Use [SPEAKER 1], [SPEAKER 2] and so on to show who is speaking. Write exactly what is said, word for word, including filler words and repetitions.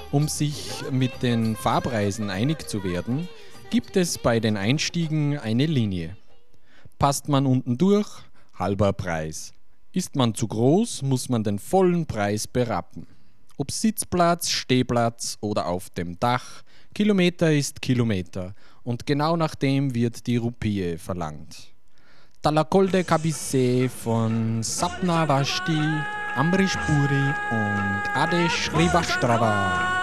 [SPEAKER 1] Um sich mit den Fahrpreisen einig zu werden, gibt es bei den Einstiegen eine Linie. Passt man unten durch, halber Preis. Ist man zu groß, muss man den vollen Preis berappen. Ob Sitzplatz, Stehplatz oder auf dem Dach, Kilometer ist Kilometer und genau nach dem wird die Rupie verlangt. Talakolde Kabise von Sapna Vashti, Amrish Puri und Ade Shrivastava.